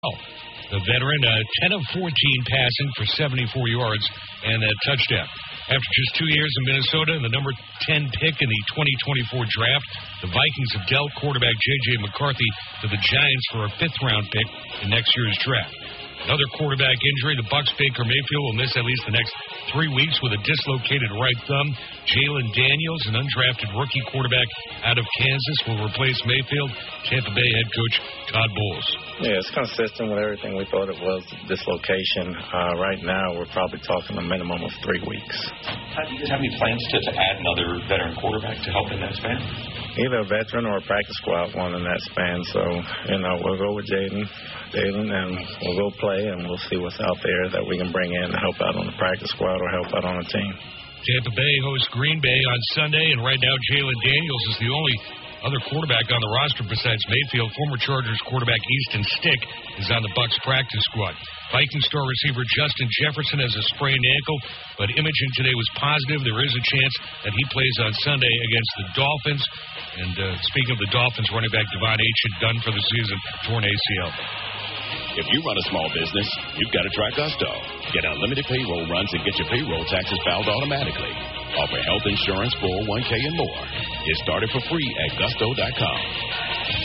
The veteran, 10 of 14 passing for 74 yards and a touchdown. After just 2 years in Minnesota and the number 10 pick in the 2024 draft, the Vikings have dealt quarterback J.J. McCarthy to the Giants for a fifth-round pick in next year's draft. Another quarterback injury, the Bucs' Baker Mayfield will miss at least the next 3 weeks with a dislocated right thumb. Jalen Daniels, an undrafted rookie quarterback out of Kansas, will replace Mayfield. Tampa Bay head coach Todd Bowles. Yeah, it's consistent with everything we thought it was, dislocation. Right now, we're probably talking a minimum of 3 weeks. Do you have any plans to add another veteran quarterback to help in that span? Either a veteran or a practice squad one in that span. So, we'll go with Jalen, and we'll go play, and we'll see what's out there that we can bring in to help out on the practice squad or help out on the team. Tampa Bay hosts Green Bay on Sunday, and right now Jalen Daniels is the only other quarterback on the roster besides Mayfield. Former Chargers quarterback Easton Stick is on the Bucs practice squad. Viking star receiver Justin Jefferson has a sprained ankle, but imaging today was positive. There is a chance that he plays on Sunday against the Dolphins. And speaking of the Dolphins, running back Devon Achane done for the season, torn ACL. If you run a small business, you've got to try Gusto. Get unlimited payroll runs and get your payroll taxes filed automatically. Offer health insurance, 401k, and more. Get started for free at gusto.com.